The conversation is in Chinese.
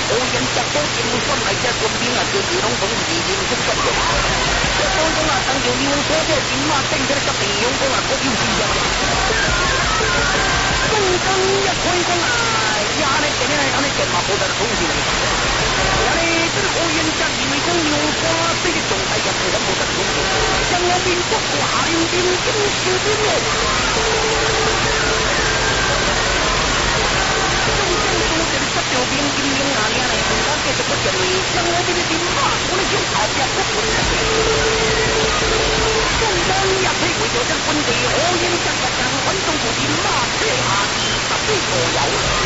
何人着到正军来只军兵啊，就如拢同是人生作用。这当中啊，当着牛所这金马顶起来个地用功啊，各有新疆。中正一开工啊，呀嘞，今天安尼电嘛，无得通信的。呀嘞，这个何人着因为讲牛所这个状态也是很无得通信。将我民族下令兵兵士兵哦。这条兵金用哪里呢？咱继续不讲嘞，将我们的兵马我们向后边不滚下去。中央也可以为着这军队，何人将日将稳住兵马，这下24左右。